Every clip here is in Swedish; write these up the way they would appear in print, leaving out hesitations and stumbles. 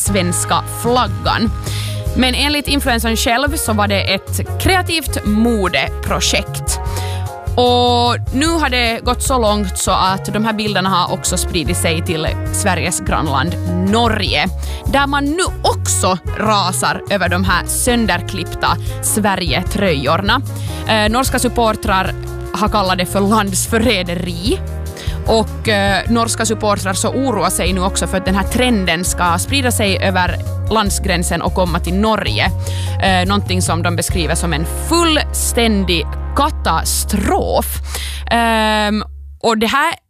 svenska flaggan. Men enligt influencern själv så var det ett kreativt modeprojekt. Och nu har det gått så långt så att de här bilderna har också spridit sig till Sveriges grannland Norge. Där man nu också rasar över de här sönderklippta Sverige-tröjorna. Norska supportrar har kallat det för landsförräderi. Och norska supportrar så oroar sig nu också för att den här trenden ska sprida sig över landsgränsen och komma till Norge. Någonting som de beskriver som en fullständig katastrof. Och det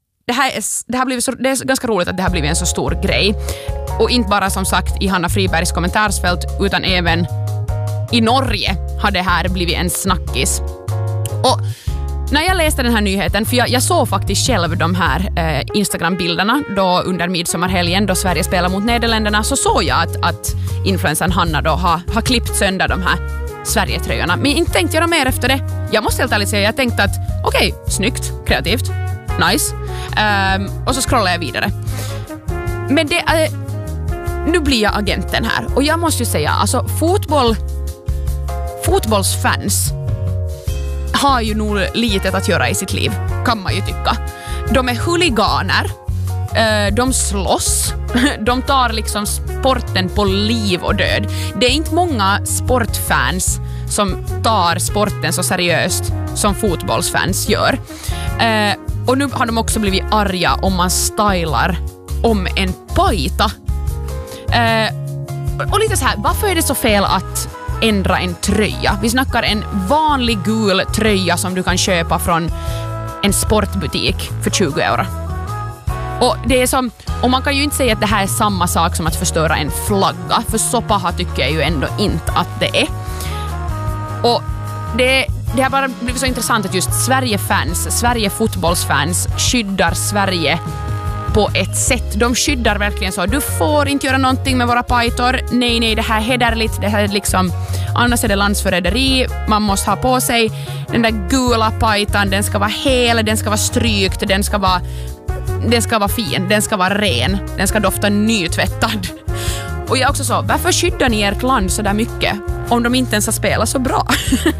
är ganska roligt att det har blivit en så stor grej. Och inte bara som sagt i Hanna Fribergs kommentarsfält utan även i Norge har det här blivit en snackis. Och när jag läste den här nyheten, för jag såg faktiskt själv de här Instagram-bilderna då under midsommarhelgen då Sverige spelar mot Nederländerna, så såg jag att influencern Hanna då har klippt sönder de här Sverige-tröjorna. Men inte tänkte göra mer efter det. Jag måste helt ärligt säga, jag tänkte att okej, snyggt, kreativt, nice. Och så scrollar jag vidare. Men nu blir jag agenten här. Och jag måste ju säga, alltså fotbollsfans har ju nog litet att göra i sitt liv, kan man ju tycka. De är huliganer, de slåss, de tar liksom sporten på liv och död. Det är inte många sportfans som tar sporten så seriöst som fotbollsfans gör. Och nu har de också blivit arga om man stylar om en pajta. Och lite så här, varför är det så fel att ändra en tröja? Vi snackar en vanlig gul tröja som du kan köpa från en sportbutik för 20 euro. Och det är som, och man kan ju inte säga att det här är samma sak som att förstöra en flagga, för så paha tycker jag ju ändå inte att det är. Och det har bara blivit så intressant att just Sverige fotbollsfans skyddar Sverige på ett sätt. De skyddar verkligen så. Du får inte göra någonting med våra pajtor. Nej, det här är hederligt. Det här är liksom, annars är det landsförräderi. Man måste ha på sig den där gula pajtan. Den ska vara hel, den ska vara strykt, den ska vara fin, den ska vara ren, den ska dofta nytvättad. Och jag också så, varför skyddar ni ert land så där mycket om de inte ens har spelat så bra?